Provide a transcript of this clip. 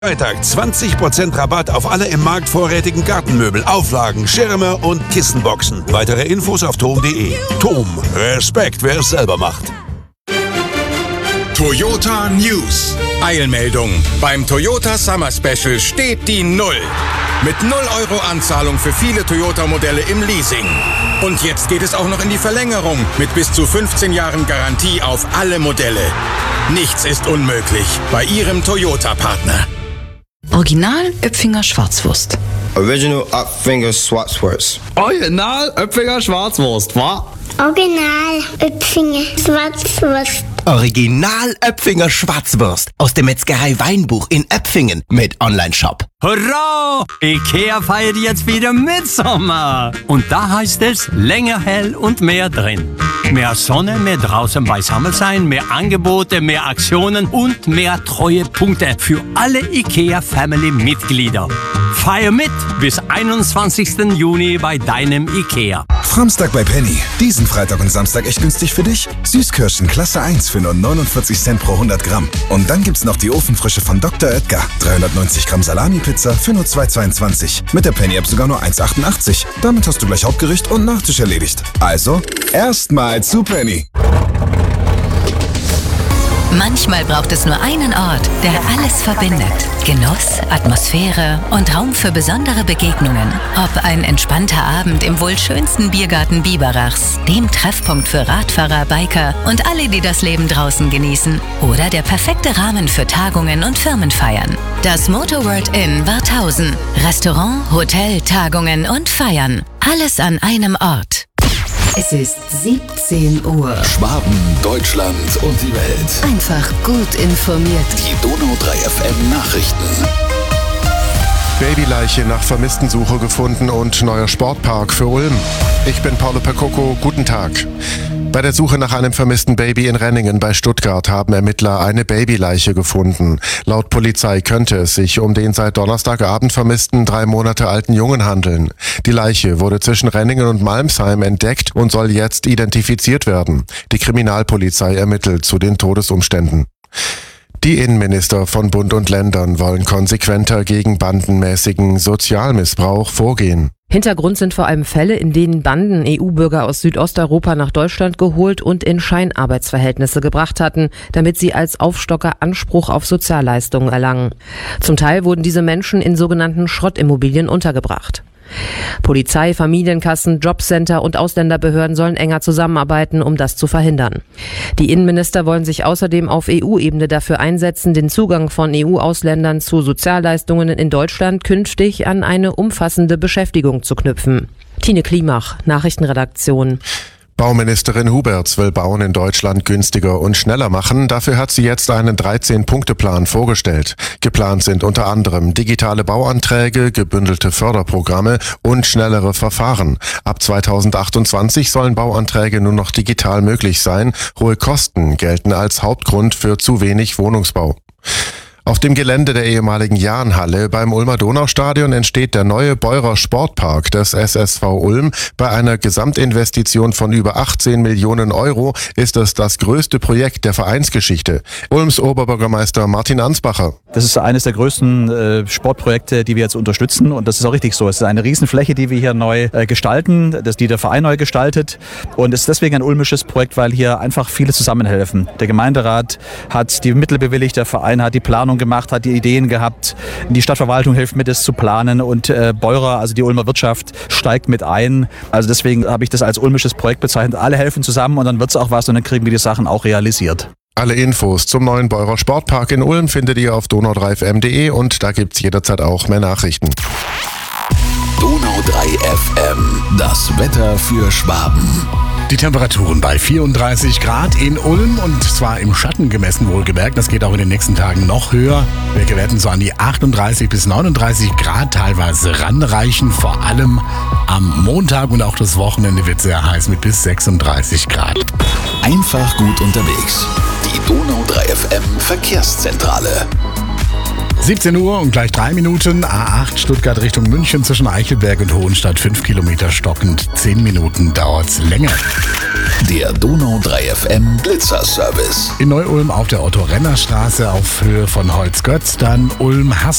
Freitag 20% Rabatt auf alle im Markt vorrätigen Gartenmöbel, Auflagen, Schirme und Kissenboxen. Weitere Infos auf tom.de. Tom, Respekt, wer es selber macht. Toyota News. Eilmeldung. Beim Toyota Summer Special steht die Null. Mit 0 Euro Anzahlung für viele Toyota-Modelle im Leasing. Und jetzt geht es auch noch in die Verlängerung mit bis zu 15 Jahren Garantie auf alle Modelle. Nichts ist unmöglich bei Ihrem Toyota-Partner. Original Oepfinger Schwarzwurst. Original Oepfinger Schwarzwurst. Original Oepfinger Schwarzwurst, wa? Original Oepfinger Schwarzwurst. Original Oepfinger Schwarzwurst aus der Metzgerei Weinbuch in Oepfingen mit Onlineshop. Hurra! Ikea feiert jetzt wieder Mitsommer. Und da heißt es länger hell und mehr drin. Mehr Sonne, mehr draußen beisammen sein, mehr Angebote, mehr Aktionen und mehr Treuepunkte für alle Ikea-Family-Mitglieder. Feier mit bis 21. Juni bei deinem Ikea. Samstag bei Penny. Diesen Freitag und Samstag echt günstig für dich. Süßkirschen Klasse 1 für nur 49 Cent pro 100 Gramm. Und dann gibt's noch die Ofenfrische von Dr. Oetker. 390 Gramm Salami-Pizza für nur 2,22. Mit der Penny-App sogar nur 1,88. Damit hast du gleich Hauptgericht und Nachtisch erledigt. Also, erstmal zu Penny. Manchmal braucht es nur einen Ort, der alles verbindet. Genuss, Atmosphäre und Raum für besondere Begegnungen. Ob ein entspannter Abend im wohl schönsten Biergarten Biberachs, dem Treffpunkt für Radfahrer, Biker und alle, die das Leben draußen genießen. Oder der perfekte Rahmen für Tagungen und Firmenfeiern. Das Motorworld Inn Warthausen. Restaurant, Hotel, Tagungen und Feiern. Alles an einem Ort. Es ist 17 Uhr. Schwaben, Deutschland und die Welt. Einfach gut informiert. Die Donau 3 FM Nachrichten. Babyleiche nach Vermisstensuche gefunden und neuer Sportpark für Ulm. Ich bin Paulo Percoco, guten Tag. Bei der Suche nach einem vermissten Baby in Renningen bei Stuttgart haben Ermittler eine Babyleiche gefunden. Laut Polizei könnte es sich um den seit Donnerstagabend vermissten 3 Monate alten Jungen handeln. Die Leiche wurde zwischen Renningen und Malmsheim entdeckt und soll jetzt identifiziert werden. Die Kriminalpolizei ermittelt zu den Todesumständen. Die Innenminister von Bund und Ländern wollen konsequenter gegen bandenmäßigen Sozialmissbrauch vorgehen. Hintergrund sind vor allem Fälle, in denen Banden EU-Bürger aus Südosteuropa nach Deutschland geholt und in Scheinarbeitsverhältnisse gebracht hatten, damit sie als Aufstocker Anspruch auf Sozialleistungen erlangen. Zum Teil wurden diese Menschen in sogenannten Schrottimmobilien untergebracht. Polizei, Familienkassen, Jobcenter und Ausländerbehörden sollen enger zusammenarbeiten, um das zu verhindern. Die Innenminister wollen sich außerdem auf EU-Ebene dafür einsetzen, den Zugang von EU-Ausländern zu Sozialleistungen in Deutschland künftig an eine umfassende Beschäftigung zu knüpfen. Tine Klimach, Nachrichtenredaktion. Bauministerin Huberts will Bauen in Deutschland günstiger und schneller machen. Dafür hat sie jetzt einen 13-Punkte-Plan vorgestellt. Geplant sind unter anderem digitale Bauanträge, gebündelte Förderprogramme und schnellere Verfahren. Ab 2028 sollen Bauanträge nur noch digital möglich sein. Hohe Kosten gelten als Hauptgrund für zu wenig Wohnungsbau. Auf dem Gelände der ehemaligen Jahnhalle beim Ulmer Donaustadion entsteht der neue Beurer Sportpark des SSV Ulm. Bei einer Gesamtinvestition von über 18 Millionen Euro ist es das größte Projekt der Vereinsgeschichte. Ulms Oberbürgermeister Martin Ansbacher. Das ist eines der größten Sportprojekte, die wir jetzt unterstützen, und das ist auch richtig so. Es ist eine Riesenfläche, die wir hier neu gestalten, die der Verein neu gestaltet, und es ist deswegen ein ulmisches Projekt, weil hier einfach viele zusammenhelfen. Der Gemeinderat hat die Mittel bewilligt, der Verein hat die Planung gemacht, hat die Ideen gehabt, die Stadtverwaltung hilft mit, es zu planen, und Beurer, also die Ulmer Wirtschaft, steigt mit ein. Also deswegen habe ich das als ulmisches Projekt bezeichnet. Alle helfen zusammen und dann wird es auch was, und dann kriegen wir die Sachen auch realisiert. Alle Infos zum neuen Beurer Sportpark in Ulm findet ihr auf donau3fm.de, und da gibt's jederzeit auch mehr Nachrichten. Donau 3 FM, das Wetter für Schwaben. Die Temperaturen bei 34 Grad in Ulm, und zwar im Schatten gemessen, wohlgemerkt. Das geht auch in den nächsten Tagen noch höher. Wir werden so an die 38 bis 39 Grad teilweise ranreichen. Vor allem am Montag und auch das Wochenende wird sehr heiß mit bis 36 Grad. Einfach gut unterwegs. Die Donau 3 FM Verkehrszentrale. 17 Uhr und gleich 3 Minuten. A8 Stuttgart Richtung München zwischen Eichelberg und Hohenstadt 5 Kilometer stockend. 10 Minuten dauert's länger. Der Donau 3 FM Blitzerservice. In Neu-Ulm auf der Otto-Renner-Straße auf Höhe von Holzgötz. Dann Ulm-Hass